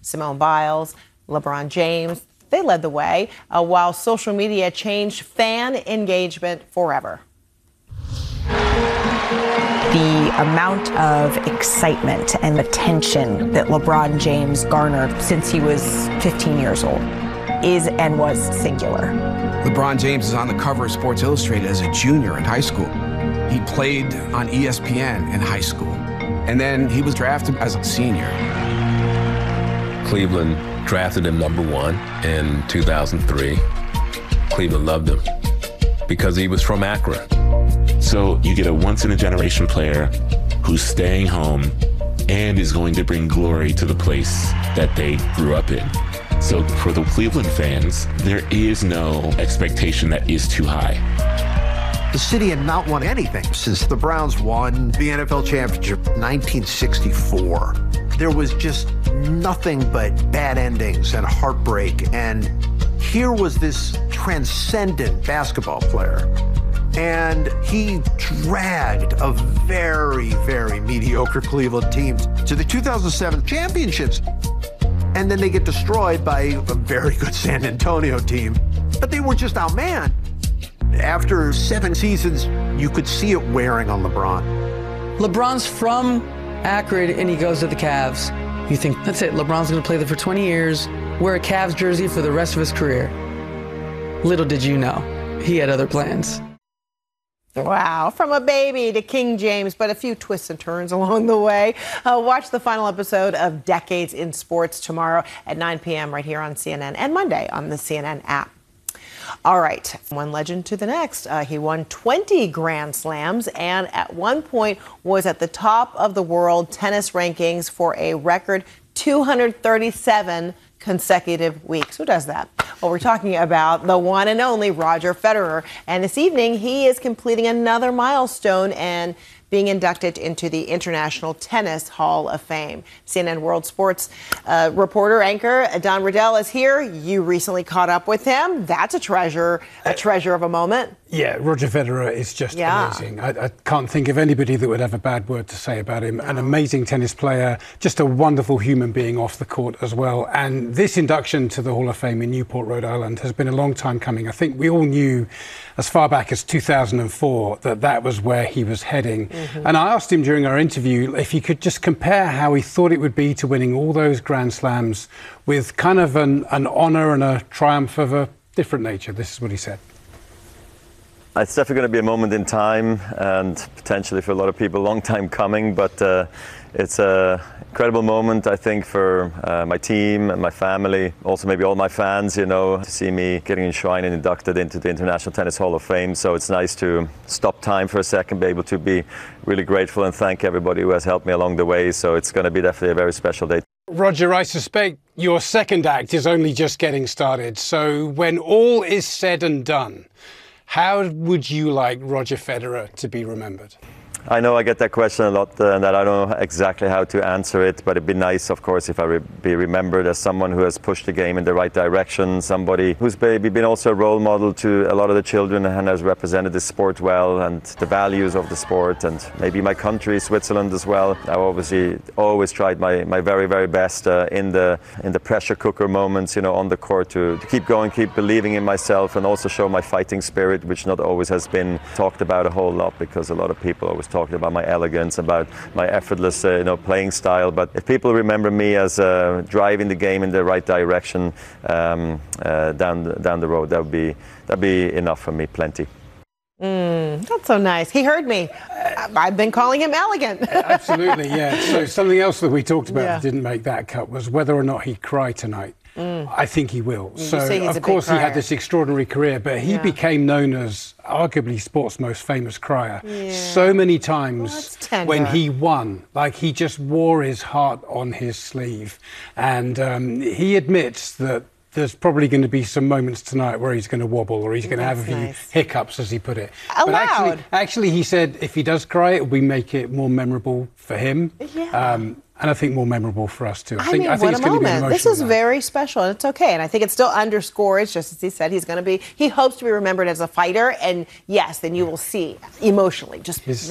Simone Biles, LeBron James. They led the way, while social media changed fan engagement forever. The amount of excitement and attention that LeBron James garnered since he was 15 years old is and was singular. LeBron James is on the cover of Sports Illustrated as a junior in high school. He played on ESPN in high school, and then he was drafted as a senior. Cleveland drafted him #1 in 2003. Cleveland loved him because he was from Akron. So you get a once-in-a-generation player who's staying home and is going to bring glory to the place that they grew up in. So for the Cleveland fans, there is no expectation that is too high. The city had not won anything since the Browns won the NFL championship in 1964. There was just nothing but bad endings and heartbreak. And here was this transcendent basketball player. And he dragged a very, very mediocre Cleveland team to the 2007 championships. And then they get destroyed by a very good San Antonio team. But they were just outmanned. After 7 seasons, you could see it wearing on LeBron. LeBron's from Akron and he goes to the Cavs. You think, that's it, LeBron's gonna play there for 20 years, wear a Cavs jersey for the rest of his career. Little did you know, he had other plans. Wow, from a baby to King James, but a few twists and turns along the way. Watch the final episode of Decades in Sports tomorrow at 9 p.m. right here on CNN and Monday on the CNN app. All right, one legend to the next. He won 20 Grand Slams and at one point was at the top of the world tennis rankings for a record 237 consecutive weeks. Who does that? Well, we're talking about the one and only Roger Federer. And this evening, he is completing another milestone and being inducted into the International Tennis Hall of Fame. CNN World Sports reporter, anchor Don Riddell is here. You recently caught up with him. That's a treasure of a moment. Yeah, Roger Federer is just amazing. I can't think of anybody that would have a bad word to say about him. An amazing tennis player, just a wonderful human being off the court as well. And this induction to the Hall of Fame in Newport, Rhode Island has been a long time coming. I think we all knew as far back as 2004 that was where he was heading. Mm-hmm. And I asked him during our interview if he could just compare how he thought it would be to winning all those Grand Slams with kind of an honour and a triumph of a different nature. This is what he said. It's definitely going to be a moment in time and potentially for a lot of people a long time coming, but it's an incredible moment, I think, for my team and my family, also maybe all my fans, you know, to see me getting enshrined and inducted into the International Tennis Hall of Fame. So it's nice to stop time for a second, be able to be really grateful and thank everybody who has helped me along the way. So it's going to be definitely a very special day. Roger, I suspect your second act is only just getting started. So when all is said and done, how would you like Roger Federer to be remembered? I know I get that question a lot and that I don't know exactly how to answer it, but it'd be nice, of course, if I be remembered as someone who has pushed the game in the right direction, somebody who's maybe been also a role model to a lot of the children and has represented the sport well and the values of the sport and maybe my country, Switzerland, as well. I've obviously always tried my very, very best in the pressure cooker moments, you know, on the court to keep going, keep believing in myself and also show my fighting spirit, which not always has been talked about a whole lot because a lot of people always talked about my elegance, about my effortless, playing style. But if people remember me as driving the game in the right direction down the road, that'd be enough for me, plenty. That's so nice. He heard me. I've been calling him elegant. Absolutely, yeah. So something else that we talked about that didn't make that cut was whether or not he'd cry tonight. I think he will. So, of course, he had this extraordinary career, but he became known as arguably sport's most famous crier. So many times when he won, like he just wore his heart on his sleeve. And he admits that there's probably going to be some moments tonight where he's going to wobble or he's going to have a few hiccups, as he put it. But actually, he said if he does cry, we make it more memorable for him. And I think more memorable for us too. I think it's going to be an emotional This is night. very special, and it's okay. And I think it still underscores, just as he said, he hopes to be remembered as a fighter. And yes, then you will see emotionally just